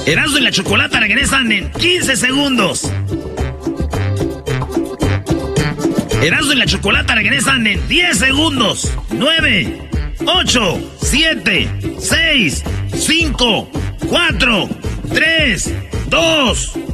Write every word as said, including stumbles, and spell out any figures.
Erasmo y la Chocolata regresan en quince segundos. Erasmo y la Chocolata regresan en diez segundos. nueve, ocho, siete, seis, cinco, cuatro, tres, dos,